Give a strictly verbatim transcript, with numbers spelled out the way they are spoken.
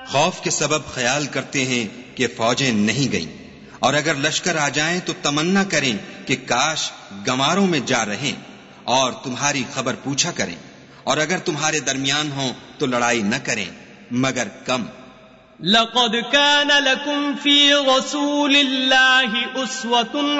खौफ के सबब ख्याल करते हैं कि फौजें नहीं गईं, और अगर लश्कर आ जाएं तो तमन्ना करें कि काश गंवारों में जा रहें और तुम्हारी खबर पूछा करें, और अगर तुम्हारे दरमियान हों तो लड़ाई न करें मगर कम। लक़द कान लकुम फ़ी रसूलिल्लाहि उस्वतुन